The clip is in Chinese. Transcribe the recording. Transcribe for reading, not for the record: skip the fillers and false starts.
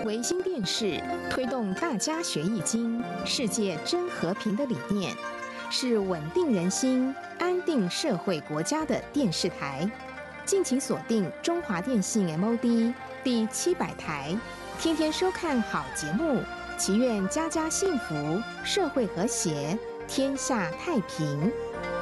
维新电视推动大家学易经、世界真和平的理念，是稳定人心、安定社会国家的电视台。敬请锁定中华电信 MOD 第700台，天天收看好节目，祈愿家家幸福，社会和谐，天下太平。